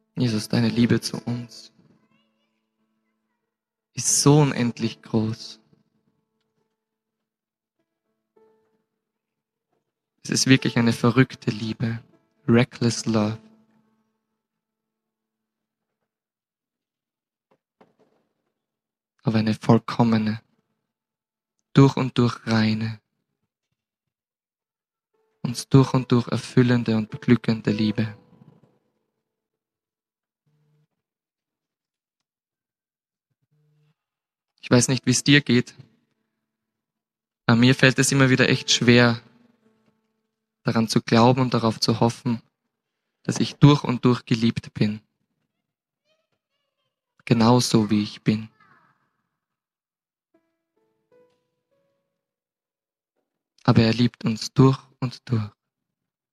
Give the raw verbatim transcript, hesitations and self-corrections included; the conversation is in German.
Jesus, deine Liebe zu uns ist so unendlich groß. Es ist wirklich eine verrückte Liebe. Reckless love. Aber eine vollkommene, durch und durch reine, uns durch und durch erfüllende und beglückende Liebe. Ich weiß nicht, wie es dir geht, aber mir fällt es immer wieder echt schwer, daran zu glauben und darauf zu hoffen, dass ich durch und durch geliebt bin. Genauso wie ich bin. Aber er liebt uns durch und durch.